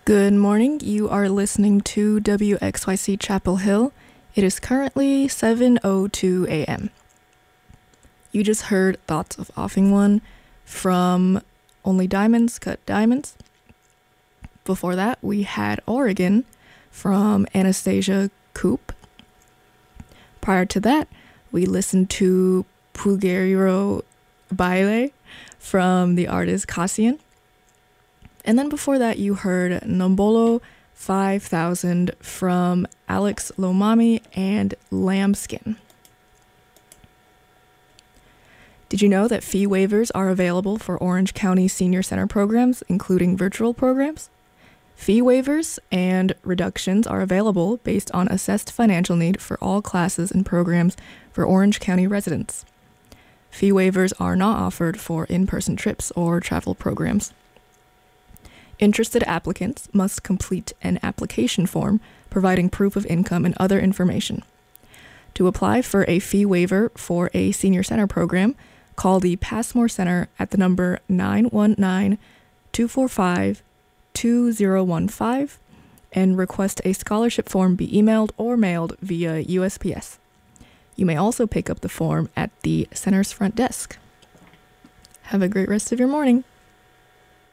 Good morning. You are listening to WXYC Chapel Hill. It is currently 7:02 a.m. You just heard Thoughts of Offing One from Only Diamonds Cut Diamonds. Before that, we had Oregon from Anastasia Coop. Prior to that, we listened to Pulguero Baile from the artist Cassian. And then before that, you heard Nombolo 5000 from Alex Lomami and Lambskin. Did you know that fee waivers are available for Orange County Senior Center programs, including virtual programs? Fee waivers and reductions are available based on assessed financial need for all classes and programs for Orange County residents. Fee waivers are not offered for in-person trips or travel programs. Interested applicants must complete an application form providing proof of income and other information. To apply for a fee waiver for a senior center program, call the Passmore Center at the number 919-245-2015 and request a scholarship form be emailed or mailed via USPS. You may also pick up the form at the center's front desk. Have a great rest of your morning.